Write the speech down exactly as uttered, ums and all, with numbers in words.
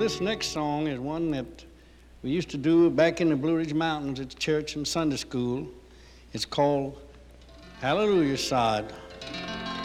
this next song is one that we used to do back in the Blue Ridge Mountains at church and Sunday school. It's called Hallelujah Side.